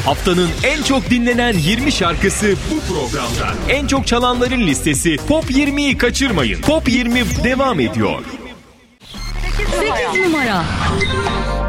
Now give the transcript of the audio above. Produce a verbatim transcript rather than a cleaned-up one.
Haftanın en çok dinlenen yirmi şarkısı bu programda. En çok çalanların listesi Top yirmiyi kaçırmayın. Top yirmi devam ediyor. sekiz numara.